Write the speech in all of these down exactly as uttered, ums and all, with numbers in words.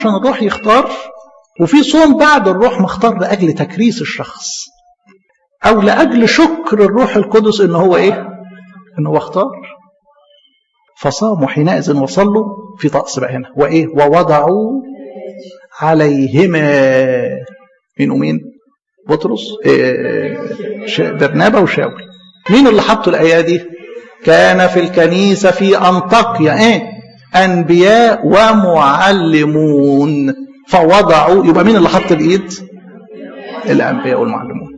عشان الروح يختار، وفي صوم بعد الروح مختار لأجل تكريس الشخص أو لأجل شكر الروح القدس إن هو إيه؟ إن هو اختار. فصاموا حينئذ وصلوا في طقس بقى هنا وإيه؟ ووضعوا عليهما مين ومين؟ بطرس إيه برنابا وشاول. مين اللي حطوا الآية دي؟ كان في الكنيسة في أنطاكيا إيه؟ أنبياء ومعلمون فوضعوا. يبقى مين اللي حط الإيد؟ الأنبياء والمعلمون.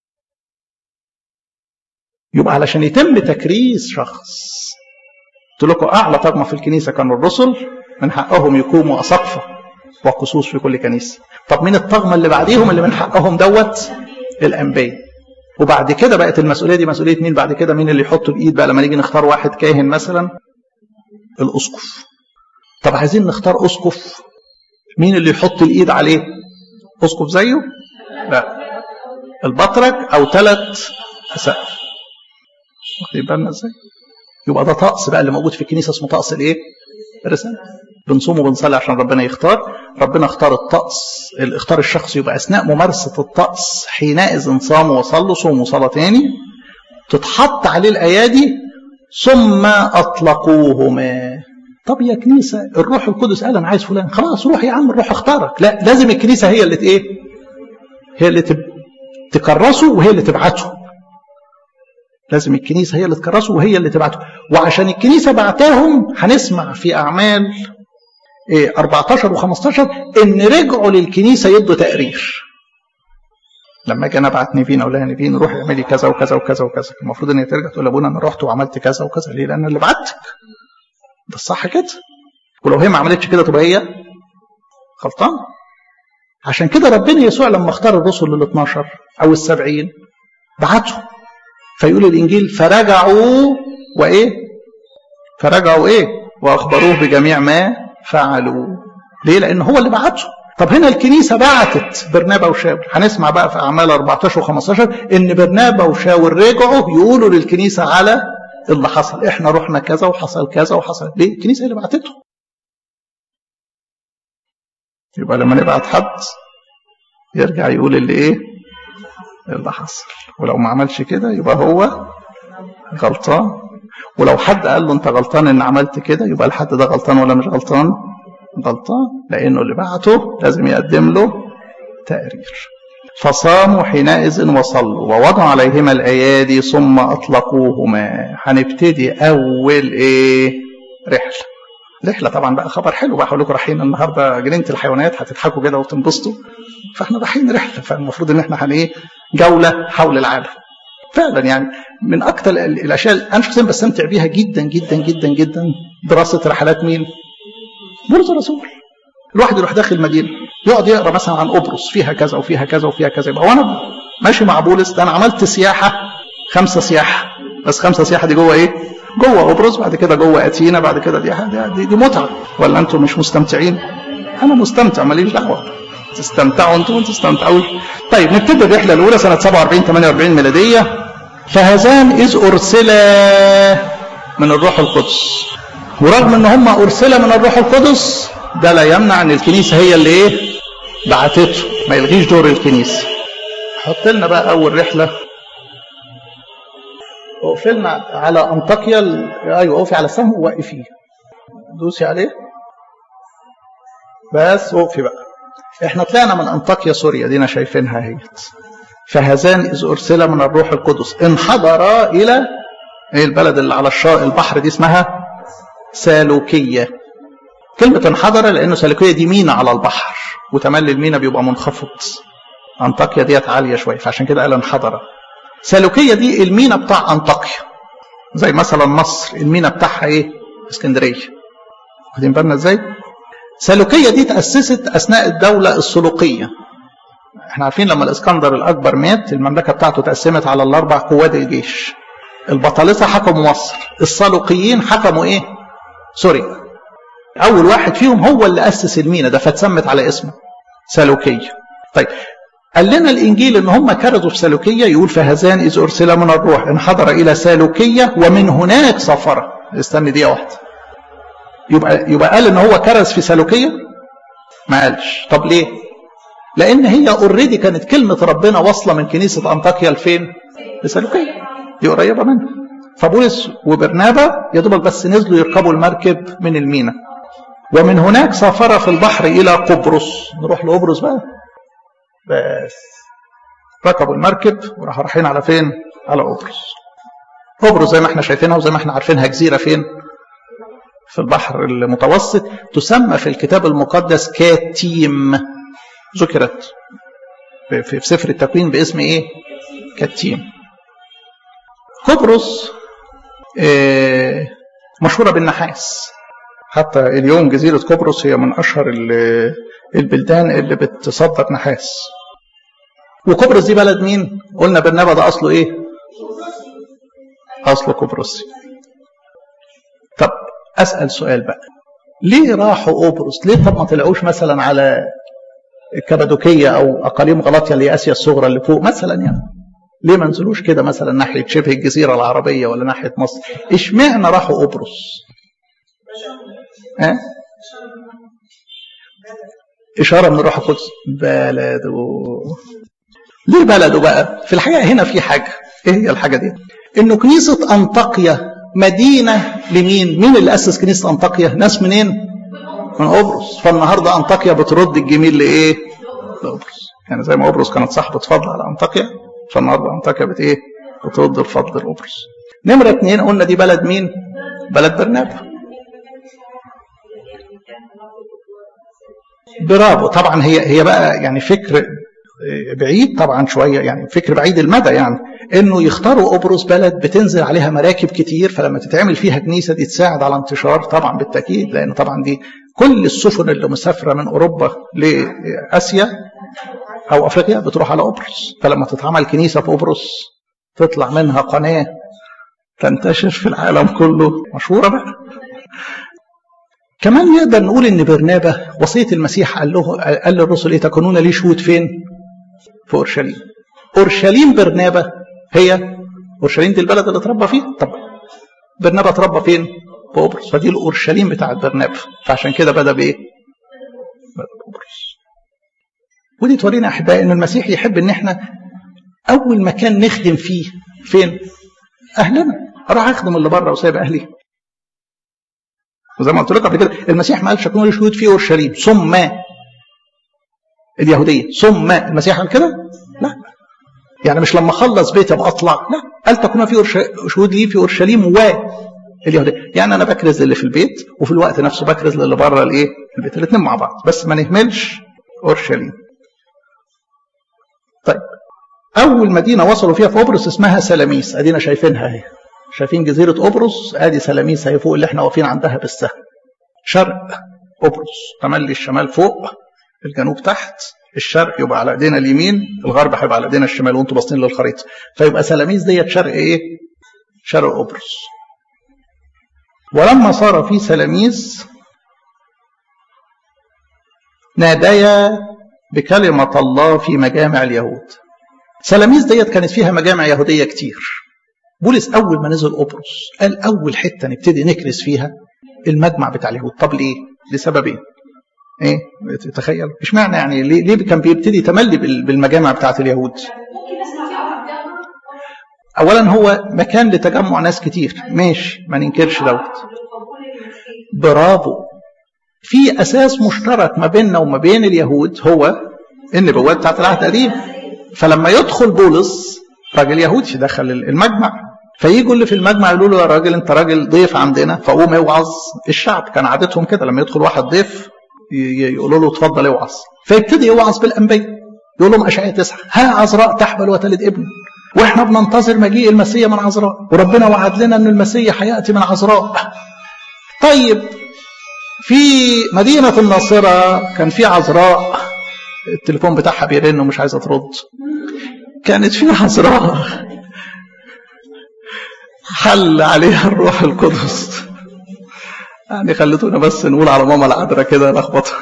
يبقى علشان يتم تكريس شخص، قلت لكم أعلى طغمة في الكنيسة كانوا الرسل، من حقهم يقوموا أساقفة وقصوص في كل كنيسة. طب مين الطغمة اللي بعديهم اللي من حقهم دوت؟ الأنبياء. وبعد كده بقت المسؤولية دي مسؤولية مين بعد كده؟ مين اللي يحط الإيد بقى لما نيجي نختار واحد كاهن مثلا؟ الأسقف. طب عايزين نختار أسقف، مين اللي يحط الإيد عليه؟ أسقف زيه؟ لا، البطرك أو ثلاث أسقف. واخدين بالنا ازاي؟ يبقى ده طقس بقى اللي موجود في الكنيسة اسمه طقس الإيه؟ الرسالة. بنصوم وبنصلي عشان ربنا يختار. ربنا اختار الطقس، الاختار الشخص يبقى أثناء ممارسة الطقس حينئذ صاموا وصلوا صوموا صلاة تاني تتحط عليه الأيادي ثم أطلقوهما. طب يا كنيسة الروح القدس قال أنا عايز فلان، خلاص روح يا عم الروح اختارك. لا، لازم الكنيسة هي اللي ايه؟ هي اللي تكرسه وهي اللي تبعته. لازم الكنيسة هي اللي تكرسه وهي اللي تبعته. وعشان الكنيسة بعتاهم هنسمع في أعمال أربعتاشر وخمستاشر إن رجعوا للكنيسة يدوا تقرير. لما اجي انا ابعت نيفين اقول لها نيفين روحي اعملي كذا وكذا وكذا وكذا، المفروض ان هي ترجع تقول لابونا انا رحت وعملت كذا وكذا. ليه؟ لان اللي بعتك. ده الصح كده. ولو هي ما عملتش كده تبقى هي غلطان. عشان كده ربنا يسوع لما اختار الرسل لل اثناشر او السبعين بعتهم، فيقول الانجيل فرجعوا وايه؟ فرجعوا ايه؟ واخبروه بجميع ما فعلوا. ليه؟ لان هو اللي بعتهم. طب هنا الكنيسة بعتت برنابا وشاول. هنسمع بقى في أعمال أربعتاشر وخمستاشر إن برنابا وشاول رجعوا يقولوا للكنيسة على اللي حصل. إحنا رحنا كذا وحصل كذا وحصل. ليه؟ الكنيسة اللي بعتته. يبقى لما نبعت حد يرجع يقول اللي إيه؟ اللي حصل. ولو ما عملش كده يبقى هو غلطان. ولو حد قال له أنت غلطان إن عملت كده يبقى الحد ده غلطان ولا مش غلطان؟ غلطان، لأنه اللي بعته لازم يقدم له تقرير. فصاموا حينئذ وصلوا ووضعوا عليهما الأيادي ثم أطلقوهما. هنبتدي أول إيه؟ رحلة. رحلة طبعا بقى خبر حلو بقى. هقول لكم رايحين النهارده جنينة الحيوانات هتضحكوا كده وتنبسطوا. فاحنا رايحين رحلة، فالمفروض إن احنا هن إيه؟ جولة حول العالم. فعلا يعني من أكثر الأشياء اللي أنا شخصيا بستمتع بيها جدا جدا جدا جدا دراسة رحلات مين؟ بولس الرسول. الواحد يروح داخل مدينه يقعد يقرا مثلا عن قبرص فيها كذا وفيها كذا وفيها كذا. يبقى وانا ماشي مع بولس ده انا عملت سياحه خمسه سياحه، بس خمسه سياحه دي جوه ايه؟ جوه قبرص، بعد كده جوه اثينا، بعد كده دي دي, دي متعه. ولا انتم مش مستمتعين؟ انا مستمتع ماليش دعوه. تستمتعوا انتم وتستمتعوا. طيب نبتدي الرحله الاولى سنه سبعة وأربعين ثمانية وأربعين ميلاديه. فهذان اذ ارسلا من الروح القدس. ورغم ان هم ارسل من الروح القدس ده لا يمنع ان الكنيسه هي اللي ايه؟ بعتته. ما يلغيش دور الكنيسه. حط لنا بقى اول رحله. وقفلنا على انطاكيا. ايوه وقفي على السهم ووقفيه. دوسي عليه بس وقفي بقى. احنا طلعنا من انطاكيا سوريا دينا شايفينها اهيت. فهذان اذ ارسل من الروح القدس انحدر الى ايه البلد اللي على الشاطئ البحر دي اسمها سالوكية. كلمة انحدر لأنه سالوكية دي مينا على البحر، وتملي المينا بيبقى منخفض. أنطاكيا ديت عالية شوية فعشان كده قال انحدر. سالوكية دي المينا بتاع أنطاكيا، زي مثلا مصر المينا بتاعها إيه؟ اسكندرية. واخدين بالنا إزاي؟ سالوكية دي تأسست أثناء الدولة السلوقية. احنا عارفين لما الإسكندر الأكبر مات المملكة بتاعته تقسمت على الأربع قوات الجيش. البطالسة حكموا مصر، السلوقيين حكموا إيه؟ سوريا. أول واحد فيهم هو اللي أسس المينا ده فتسمت على اسمه سالوكية. طيب قال لنا الإنجيل إن هم كرزوا في سالوكية. يقول فهذان إذ أرسل من الروح انحدر إلى سالوكية ومن هناك سافر. استني دقيقة واحدة. يبقى يبقى قال إن هو كرز في سالوكية ما قالش. طب ليه؟ لان هي اوريدي كانت كلمه ربنا واصله من كنيسه انطاكيا لفين؟ لسلوكيه، دي قريبه منها. فبولس وبرنابا يا دوبك بس نزلوا يركبوا المركب من المينا، ومن هناك سافر في البحر الى قبرص. نروح لقبرص بقى. بس ركبوا المركب وراحوا رايحين على فين؟ على قبرص. قبرص زي ما احنا شايفينها وزي ما احنا عارفينها جزيره فين؟ في البحر المتوسط. تسمى في الكتاب المقدس كاتيم، ذكرت في, في سفر التكوين باسم ايه؟ كاتيم. قبرص اه مشهوره بالنحاس، حتى اليوم جزيره قبرص هي من اشهر البلدان اللي بتصدر نحاس. وقبرص دي بلد مين؟ قلنا برنابا ده اصله ايه؟ اصله قبرصي. طب اسال سؤال بقى، ليه راحوا قبرص؟ ليه طب ما طلعوش مثلا على الكبادوكيه او اقاليم غلاطيا اللي هي اسيا الصغرى اللي فوق مثلا يعني؟ ليه ما نزلوش كده مثلا ناحيه شبه الجزيره العربيه ولا ناحيه مصر؟ اشمعنى راحوا قبرص؟ ها؟ اشاره من روح القدس. بلده. ليه بلده بقى؟ في الحقيقه هنا في حاجه. ايه هي الحاجه دي؟ انه كنيسه انطاكيا مدينه لمين؟ مين اللي اسس كنيسه انطاكيا؟ ناس منين؟ من قبرص. فالنهارده انطاكيا بترد الجميل لايه؟ لقبرص. يعني زي ما قبرص كانت صاحبه فضل على انطاكيا، فالنهارده انطاكيا بت ايه؟ بترد الفضل لقبرص. نمره اثنين قلنا دي بلد مين؟ بلد برنابا. برافو. طبعا هي هي بقى يعني فكر بعيد طبعا شويه، يعني فكر بعيد المدى، يعني انه يختاروا قبرص بلد بتنزل عليها مراكب كتير، فلما تتعمل فيها كنيسه دي تساعد على انتشار طبعا بالتاكيد، لان طبعا دي كل السفن اللي مسافره من اوروبا لاسيا او افريقيا بتروح على قبرص، فلما تتعمل كنيسه في قبرص تطلع منها قناه تنتشر في العالم كله، مشهوره بقى. كمان نقدر نقول ان برنابا وصيه المسيح قال له قال للرسل ايه؟ تكونون لي شهود فين؟ في اورشليم. اورشليم برنابا هي اورشليم دي البلد اللي اتربى فيها. طب برنابا اتربى فين؟ في قبرص، فدي الاورشليم بتاعت برنابا، فعشان كده بدا بايه؟ بدا بقبرص. ودي تورينا احبائي ان المسيح يحب ان احنا اول مكان نخدم فيه فين؟ اهلنا. اروح اخدم اللي بره وسايب اهلي؟ وزي ما قلت لكم قبل كده المسيح ما قالش تكونوا لي شهود في اورشليم ثم اليهوديه ثم المسيح قال كده؟ لا. يعني مش لما اخلص بيتي ابقى اطلع، لا، قال تكونوا في شهود لي في اورشليم واليهوديه. يعني انا بكرز اللي في البيت وفي الوقت نفسه بكرز اللي بره الايه؟ البيت، الاثنين مع بعض، بس ما نهملش اورشليم. طيب اول مدينه وصلوا فيها في قبرص اسمها سلاميس، ادينا شايفينها اهي. شايفين جزيره قبرص؟ ادي سلاميس اهي فوق اللي احنا واقفين عندها بالسهم. شرق قبرص، تملي الشمال فوق، الجنوب تحت، الشرق يبقى على ايدينا اليمين، الغرب هيبقى على ايدينا الشمال وانتم باصين للخريطه، فيبقى سلاميس ديت شرق ايه؟ شرق قبرص. ولما صار في سلاميس ناديا بكلمه الله في مجامع اليهود. سلاميس ديت كانت فيها مجامع يهوديه كتير. بولس اول ما نزل قبرص قال اول حته نبتدي نكرس فيها المجمع بتاع اليهود. طب ليه؟ لسببين. ايه؟ تخيل اشمعنى يعني ليه, ليه كان بيبتدي يتملي بالمجامع بتاعت اليهود؟ اولا هو مكان لتجمع ناس كتير، ماشي، ما ننكرش دوت. برافو. في اساس مشترك ما بيننا وما بين اليهود هو النبوات بتاعت العهد القديم. فلما يدخل بولس راجل يهودي دخل المجمع، فييجوا اللي في المجمع يقولوا له يا راجل انت راجل ضيف عندنا، فقوم اوعظ الشعب. كان عادتهم كده لما يدخل واحد ضيف يقولوا له اتفضل اوعظ، فيبتدي يوعظ بالانبياء. يقول لهم اشعياء تسعة ها عذراء تحمل وتلد ابن، واحنا بننتظر مجيء المسيح من عذراء، وربنا وعد لنا ان المسيح هياتي من عذراء. طيب في مدينه الناصره كان في عذراء التليفون بتاعها بيرن ومش عايزه ترد. كانت في عذراء حل عليها الروح القدس، يعني خلتونا بس نقول على ماما العذراء كده لخبطه.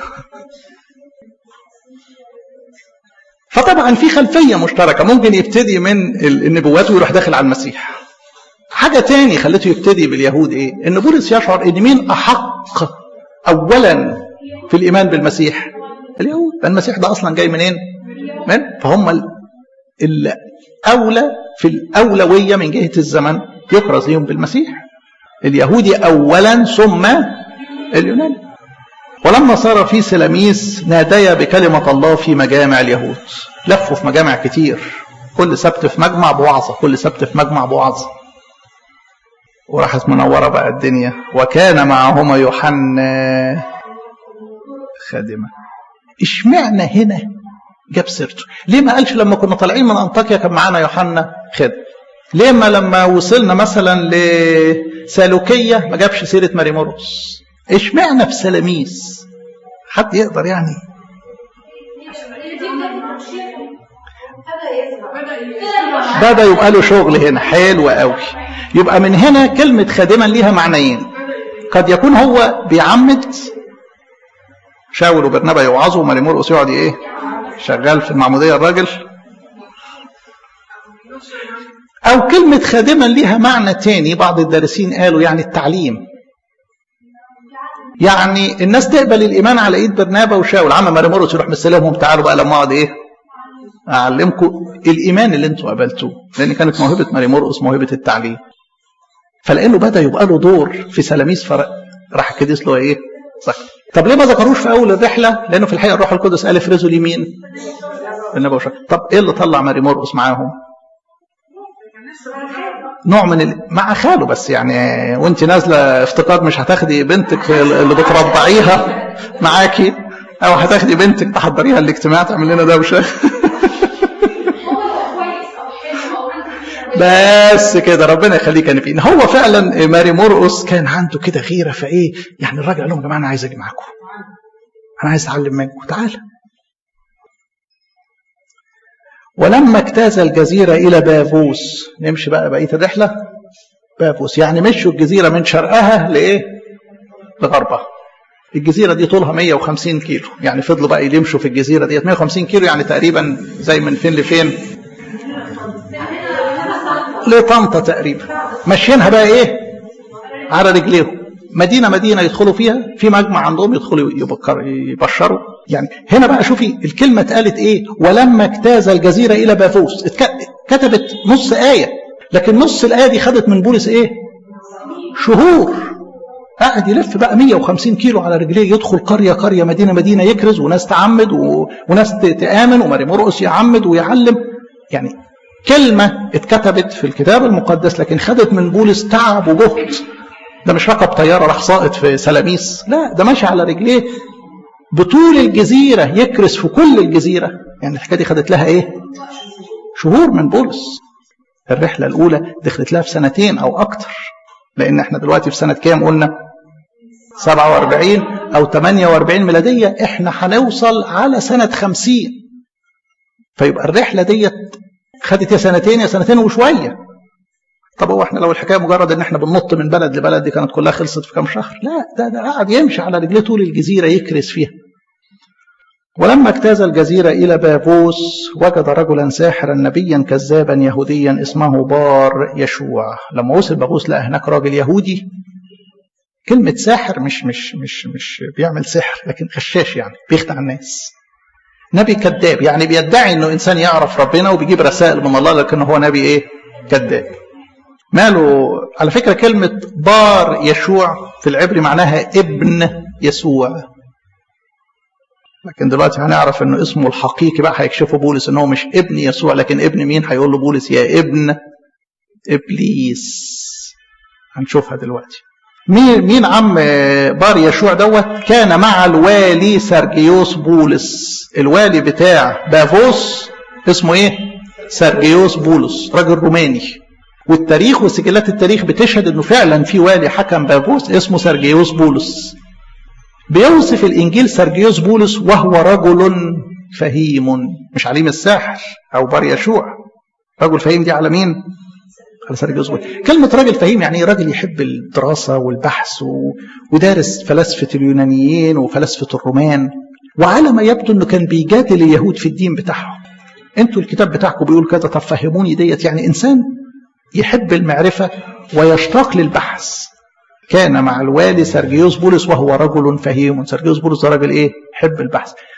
فطبعا في خلفيه مشتركه، ممكن يبتدي من النبوات ويروح داخل على المسيح. حاجه تاني خلته يبتدي باليهود ايه؟ ان بولس يشعر ان مين احق اولا في الايمان بالمسيح؟ اليهود. المسيح ده اصلا جاي منين؟ من فهم الاولى في الاولويه من جهه الزمن يكرز لهم بالمسيح. اليهودي اولا ثم اليوناني. ولما صار في سلاميس ناديا بكلمه الله في مجامع اليهود. لفوا في مجامع كتير، كل سبت في مجمع بوعظه، كل سبت في مجمع بوعظه. وراحت منوره بقى الدنيا. وكان معهما يوحنا خادمه. اشمعنى هنا جاب سيرته؟ ليه ما قالش لما كنا طالعين من انطاكيا كان معانا يوحنا خادم؟ ليه ما لما وصلنا مثلا لسالوكيه ما جابش سيره ماري مرقس؟ اشمعنى في سلاميس؟ حد يقدر يعني؟ بدا يبقى له شغل هنا حلو قوي. يبقى من هنا كلمه خادما ليها معنيين. قد يكون هو بيعمد، شاول وبرنابا يوعظوا وماري مرقس يقعد ايه شغال في المعموديه الراجل. او كلمه خادما ليها معنى تاني، بعض الدارسين قالوا يعني التعليم. يعني الناس تقبل الايمان على ايد برنابا وشاول، عم ماري مرقس يروح مستلمهم تعالوا بقى لما اقعد ايه اعلمكم الايمان اللي انتوا قبلتوه، لان كانت موهبه ماري مرقس موهبه التعليم. فلانه بدا يبقى له دور في سلاميس فراح كديس له ايه ذكر. طب ليه ما ذكروش في اول الرحله؟ لانه في الحقيقه الروح القدس قال افرزوا لمين؟ برنابا وشاول. طب ايه اللي طلع ماري مرقس معاهم؟ نوع من ال... مع خاله بس يعني. وانت نازله افتقاد مش هتاخدي بنتك اللي بترضعيها معاكي، او هتاخدي بنتك تحضريها الاجتماع تعمل لنا دوشه. بس كده ربنا يخليك يا نبينا. هو فعلا ماري مرقس كان عنده كده غيره فايه يعني. الراجل قال لهم يا جماعه انا عايز اجي معاكم، انا عايز اتعلم منكم، تعالى. ولما اجتاز الجزيره الى بافوس، نمشي بقى بقيه الرحله. بافوس يعني مشوا الجزيره من شرقها لايه؟ لغربها. الجزيره دي طولها مية وخمسين كيلو، يعني فضلوا بقى يمشوا في الجزيره ديت مية وخمسين كيلو، يعني تقريبا زي من فين لفين؟ لطنطا تقريبا. ماشيينها بقى ايه؟ على رجليهم. مدينه مدينه يدخلوا فيها، في مجمع عندهم يدخلوا يبشروا. يعني هنا بقى شوفي الكلمه اتقالت ايه؟ ولما اجتاز الجزيره الى بافوس. كتبت نص ايه، لكن نص الايه دي خدت من بولس ايه؟ شهور. قاعد يلف بقى مية وخمسين كيلو على رجليه، يدخل قريه قريه مدينه مدينه يكرز، وناس تعمد و... وناس تامن، وماري مرقس يعمد ويعلم. يعني كلمه اتكتبت في الكتاب المقدس لكن خدت من بولس تعب وجهد. ده مش ركب طياره راح ساقط في سلاميس، لا ده ماشي على رجليه بطول الجزيره يكرز في كل الجزيره. يعني الحكايه دي خدت لها ايه؟ شهور من بولس. الرحله الاولى دخلت لها في سنتين او اكتر، لان احنا دلوقتي في سنه كام قلنا؟ سبعة وأربعين او ثمانية وأربعين ميلاديه، احنا هنوصل على سنه خمسين. فيبقى الرحله ديت خدت يا سنتين يا سنتين وشويه. طب هو احنا لو الحكايه مجرد ان احنا بننط من بلد لبلد دي كانت كلها خلصت في كام شهر؟ لا، ده ده قاعد يمشي على رجليه طول الجزيره يكرز فيها. ولما اجتاز الجزيره الى بافوس وجد رجلا ساحرا نبيا كذابا يهوديا اسمه بار يشوع. لما وصل بافوس لقى هناك راجل يهودي. كلمه ساحر مش مش مش مش بيعمل سحر، لكن غشاش يعني بيخدع الناس. نبي كذاب يعني بيدعي انه انسان يعرف ربنا وبيجيب رسائل من الله، لكن هو نبي ايه؟ كذاب. ماله؟ على فكره كلمه بار يشوع في العبري معناها ابن يسوع، لكن دلوقتي هنعرف انه اسمه الحقيقي بقى هيكشفه بولس انه مش ابن يسوع، لكن ابن مين؟ هيقول له بولس يا ابن ابليس. هنشوفها دلوقتي. مين مين عم بار يشوع دوت؟ كان مع الوالي سرجيوس بولس. الوالي بتاع بافوس اسمه ايه؟ سرجيوس بولس، راجل روماني. والتاريخ وسجلات التاريخ بتشهد انه فعلا في والي حكم بافوس اسمه سرجيوس بولس. بيوصف الانجيل سرجيوس بولس وهو رجل فهيم، مش عليم الساحر او بار يشوع. رجل فهيم دي على مين؟ على سرجيوس بولس. كلمه راجل فهيم يعني راجل يحب الدراسه والبحث و... ودارس فلسفه اليونانيين وفلسفه الرومان. وعلى ما يبدو انه كان بيجادل اليهود في الدين بتاعهم. انتوا الكتاب بتاعكم بيقول كذا، طب فهموني ديت. يعني انسان يحب المعرفه ويشتاق للبحث. كان مع الوالي سرجيوس بولس وهو رجل فهيم. سرجيوس بولس ده راجل ايه؟ يحب البحث.